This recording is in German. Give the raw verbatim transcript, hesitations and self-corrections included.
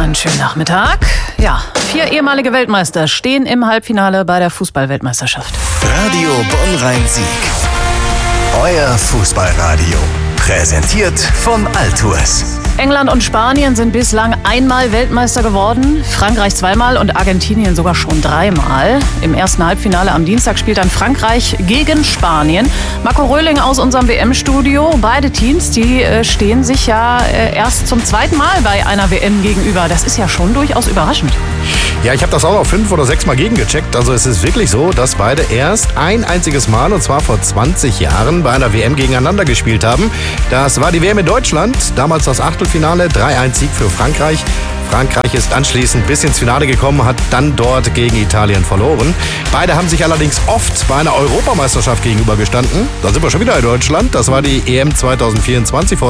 Einen schönen Nachmittag. Ja, vier ehemalige Weltmeister stehen im Halbfinale bei der Fußball-Weltmeisterschaft. Radio Bonn-Rhein-Sieg. Euer Fußballradio. Präsentiert von Altours. England und Spanien sind bislang einmal Weltmeister geworden, Frankreich zweimal und Argentinien sogar schon dreimal. Im ersten Halbfinale am Dienstag spielt dann Frankreich gegen Spanien. Marco Röhling aus unserem W M-Studio. Beide Teams, die äh, stehen sich ja äh, erst zum zweiten Mal bei einer W M gegenüber. Das ist ja schon durchaus überraschend. Ja, ich habe das auch noch fünf oder sechs Mal gegengecheckt. Also es ist wirklich so, dass beide erst ein einziges Mal, und zwar vor zwanzig Jahren, bei einer W M gegeneinander gespielt haben. Das war die W M in Deutschland, damals das Achtelfinale, drei eins Sieg für Frankreich. Frankreich ist anschließend bis ins Finale gekommen, hat dann dort gegen Italien verloren. Beide haben sich allerdings oft bei einer Europameisterschaft gegenübergestanden. Da sind wir schon wieder in Deutschland. Das war die E M zwanzig vierundzwanzig vor